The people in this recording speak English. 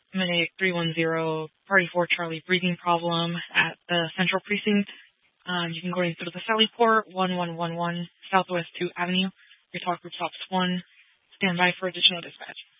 Medic 310, Party 4 Charlie, breathing problem at the Central Precinct. You can go in through the Sallyport, 1111 Southwest 2 Avenue. Your talk group stops 1. Stand by for additional dispatch.